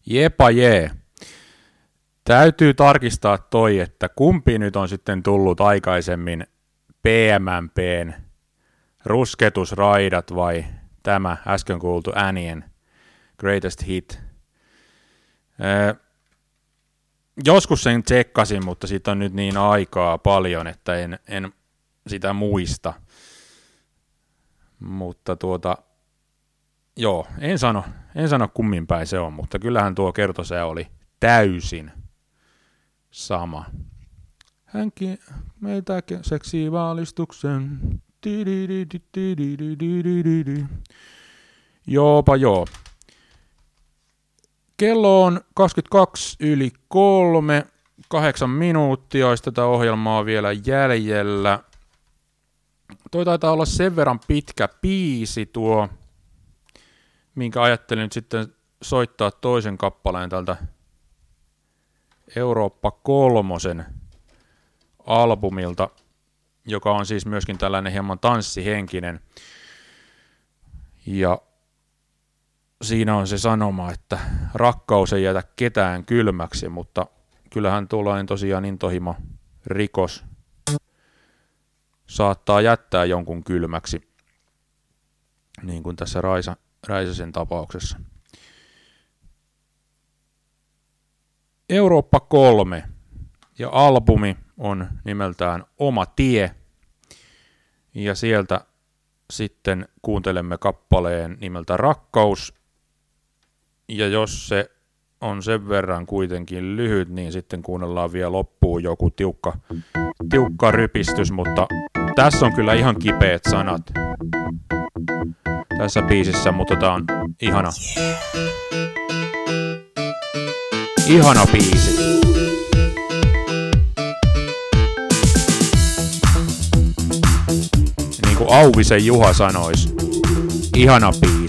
Jepa jee. Täytyy tarkistaa toi, että kumpi nyt on sitten tullut aikaisemmin PMMPn rusketusraidat vai tämä äsken kuultu Anien Greatest Hit. Joskus sen tsekkasin, mutta siitä on nyt niin aikaa paljon, että en sitä muista. Mutta joo, en sano kummin päin se on, mutta kyllähän tuo kertosää oli täysin sama. Hänkin meiltä seksii vaalistuksen. Joopa joo. Kello on 22:03, 8 minuuttia, olisi tätä ohjelmaa vielä jäljellä. Toi taitaa olla sen verran pitkä biisi tuo, minkä ajattelin nyt sitten soittaa toisen kappaleen tältä Eurooppa 3 albumilta, joka on siis myöskin tällainen hieman tanssihenkinen. Ja siinä on se sanoma, että rakkaus ei jätä ketään kylmäksi, mutta kyllähän tuollainen tosiaan intohimo rikos saattaa jättää jonkun kylmäksi, niin kuin tässä Räisäsen tapauksessa. Eurooppa 3 ja albumi on nimeltään Oma tie, ja sieltä sitten kuuntelemme kappaleen nimeltä Rakkaus, ja jos se on sen verran kuitenkin lyhyt, niin sitten kuunnellaan vielä loppuun joku tiukka rypistys, mutta tässä on kyllä ihan kipeät sanat tässä biisissä, mutta tää on ihana biisi. Niin kuin Auvisen Juha sanois, ihana biisi.